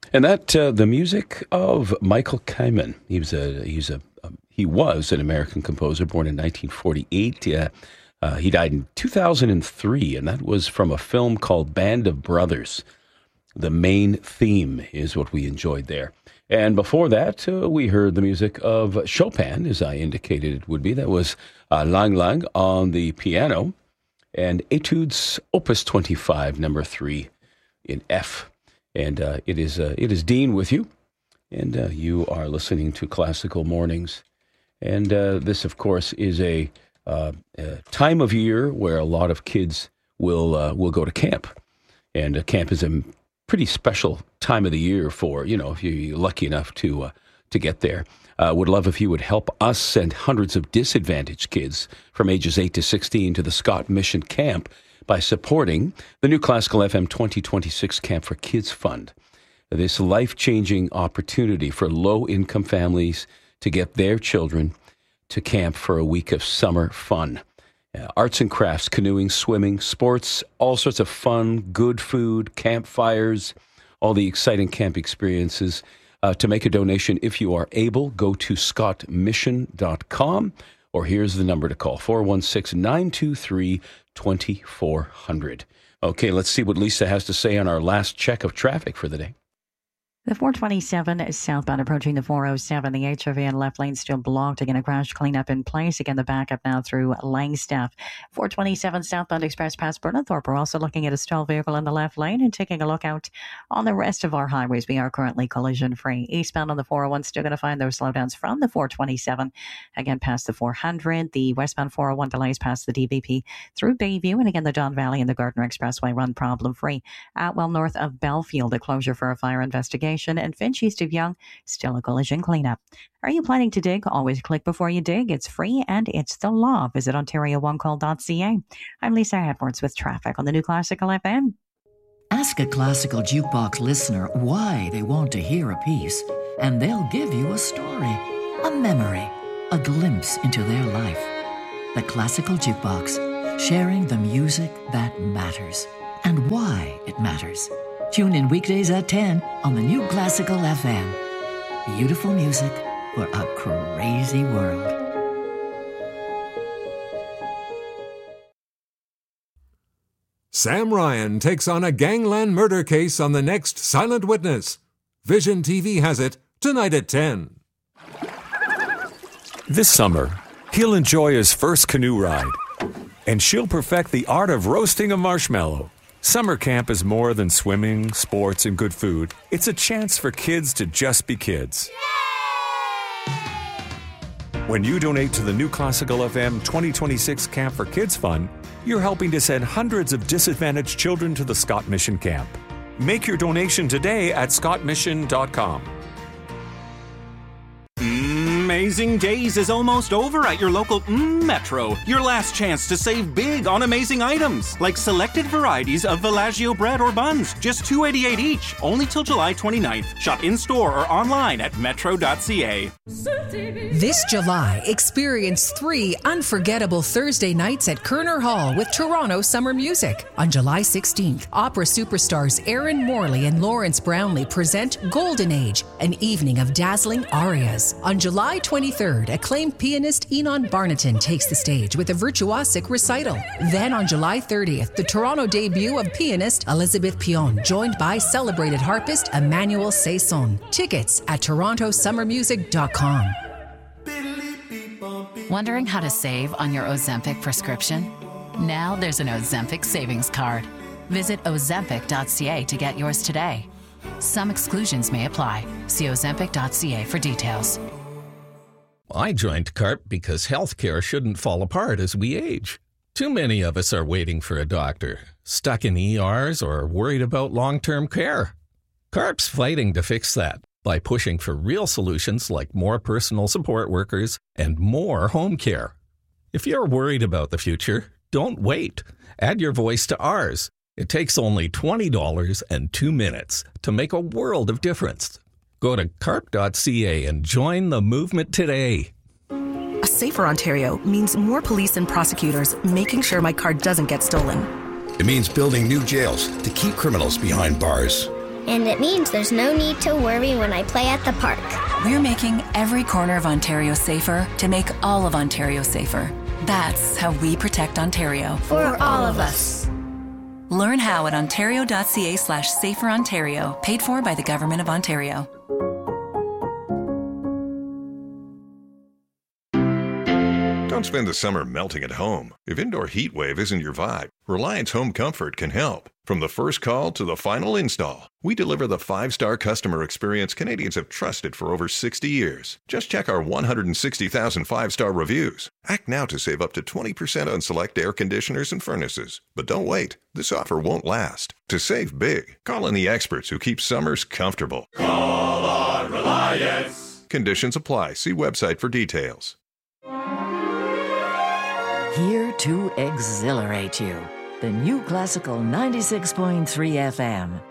And that the music of Michael Kamen. He was an American composer born in 1948. He died in 2003, and that was from a film called Band of Brothers. The main theme is what we enjoyed there. And before that, we heard the music of Chopin, as I indicated it would be. That was Lang Lang on the piano, and Etudes Opus 25, number 3 in F. And it is Dean with you, and you are listening to Classical Mornings. And this, of course, is a time of year where a lot of kids will go to camp. And camp is a pretty special time of the year for, if you're lucky enough to get there. Would love if you would help us send hundreds of disadvantaged kids from ages 8 to 16 to the Scott Mission Camp by supporting the new Classical FM 2026 Camp for Kids Fund. This life-changing opportunity for low-income families to get their children to camp for a week of summer fun. Arts and crafts, canoeing, swimming, sports, all sorts of fun, good food, campfires, all the exciting camp experiences. To make a donation, if you are able, go to scottmission.com, or here's the number to call, 416-923-2400. Okay, let's see what Lisa has to say on our last check of traffic for the day. The 427 southbound approaching the 407. The HOV and left lane still blocked. Again, a crash cleanup in place. Again, the backup now through Langstaff. 427 southbound express past Burnethorpe. We're also looking at a stalled vehicle in the left lane and taking a look out on the rest of our highways. We are currently collision free. Eastbound on the 401, still going to find those slowdowns from the 427. Again, past the 400. The westbound 401 delays past the DVP through Bayview. And again, the Don Valley and the Gardner Expressway run problem free. Atwell north of Belfield, a closure for a fire investigation. And Finch east of Young, still a collision cleanup. Are you planning to dig? Always click before you dig. It's free and it's the law. Visit OntarioOneCall.ca. I'm Lisa Edwards with traffic on the new Classical FM. Ask a Classical Jukebox listener why they want to hear a piece, and they'll give you a story, a memory, a glimpse into their life. The Classical Jukebox, sharing the music that matters and why it matters. Tune in weekdays at 10 on the new Classical FM. Beautiful music for a crazy world. Sam Ryan takes on a gangland murder case on the next Silent Witness. Vision TV has it tonight at 10. This summer, he'll enjoy his first canoe ride, and she'll perfect the art of roasting a marshmallow. Summer camp is more than swimming, sports, and good food. It's a chance for kids to just be kids. When you donate to the new Classical FM 2026 Camp for Kids Fund, you're helping to send hundreds of disadvantaged children to the Scott Mission Camp. Make your donation today at scottmission.com. Amazing Days is almost over at your local Metro. Your last chance to save big on amazing items, like selected varieties of Villaggio bread or buns, just $2.88 each, only till July 29th. Shop in-store or online at metro.ca. This July, experience 3 unforgettable Thursday nights at Kerner Hall with Toronto Summer Music. On July 16th, opera superstars Aaron Morley and Lawrence Brownlee present Golden Age, an evening of dazzling arias. On July 23rd, acclaimed pianist Enon Barnaton takes the stage with a virtuosic recital. Then on July 30th, the Toronto debut of pianist Elizabeth Pion, joined by celebrated harpist Emmanuel Saison. Tickets at torontosummermusic.com. Wondering how to save on your Ozempic prescription? Now there's an Ozempic savings card. Visit ozempic.ca to get yours today. Some exclusions may apply. See ozempic.ca for details. I joined CARP because healthcare shouldn't fall apart as we age. Too many of us are waiting for a doctor, stuck in ERs, or worried about long-term care. CARP's fighting to fix that by pushing for real solutions like more personal support workers and more home care. If you're worried about the future, don't wait. Add your voice to ours. It takes only $20 and 2 minutes to make a world of difference. Go to carp.ca and join the movement today. A safer Ontario means more police and prosecutors making sure my car doesn't get stolen. It means building new jails to keep criminals behind bars. And it means there's no need to worry when I play at the park. We're making every corner of Ontario safer to make all of Ontario safer. That's how we protect Ontario. For all of us. Learn how at ontario.ca/saferontario, paid for by the Government of Ontario. Don't spend the summer melting at home. If indoor heat wave isn't your vibe, Reliance Home Comfort can help. From the first call to the final install, we deliver the 5-star customer experience Canadians have trusted for over 60 years. Just check our 160,000 5-star reviews. Act now to save up to 20% on select air conditioners and furnaces. But don't wait. This offer won't last. To save big, call in the experts who keep summers comfortable. Call on Reliance. Conditions apply. See website for details. Here to exhilarate you. The new Classical 96.3 FM.